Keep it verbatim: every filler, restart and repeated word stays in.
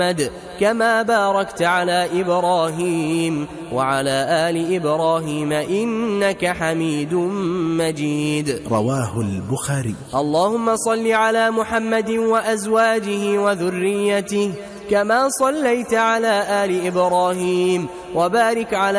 كما باركت على إبراهيم وعلى آل إبراهيم إنك حميد مجيد. رواه البخاري. اللهم صل على محمد وأزواجه وذريته كما صليت على آل إبراهيم وبارك على